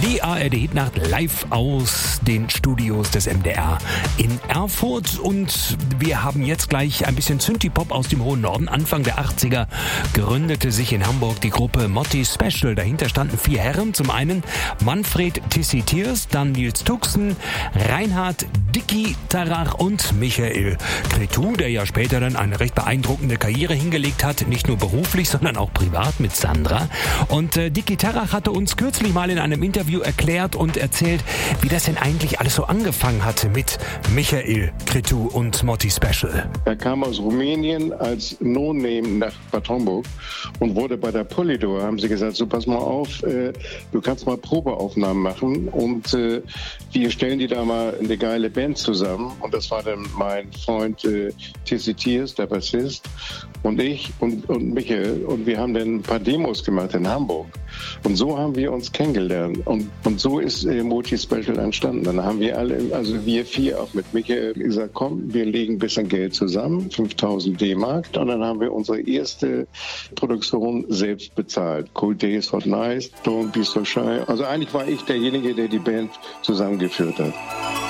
Die ARD-Hitnacht live aus den Studios des MDR in Erfurt. Und wir haben jetzt gleich ein bisschen Synthie-Pop aus dem hohen Norden. Anfang der 80er gründete sich in Hamburg die Gruppe Motti Special. Dahinter standen 4 Herren. Zum einen Manfred Tissi Thiers, dann Nils Tuxen, Reinhard Dicky Tarrach und Michael Cretu, der ja später dann eine recht beeindruckende Karriere hingelegt hat. Nicht nur beruflich, sondern auch privat mit Sandra. Und Dicky Tarrach hatte uns kürzlich mal in einem Interview erklärt und erzählt, wie das denn eigentlich alles so angefangen hatte mit Michael Cretu und Motti Special. Er kam aus Rumänien als No-Name nach Bad Homburg und wurde bei der Polydor, haben sie gesagt, so pass mal auf, du kannst mal Probeaufnahmen machen und wir stellen dir da mal eine geile Band zusammen. Und das war dann mein Freund Tissi Thiers, der Bassist, und ich und Michael. Und wir haben dann ein paar Demos gemacht in Hamburg. Und so haben wir uns kennengelernt. Und so ist Motti Special entstanden. Dann haben wir alle, also wir 4 auch mit Michael, gesagt, komm, wir legen ein bisschen Geld zusammen, 5.000 D-Mark. Und dann haben wir unsere erste Produktion selbst bezahlt. Cold Days, Hot Nights, Don't Be So Shy. Also eigentlich war ich derjenige, der die Band zusammengeführt hat.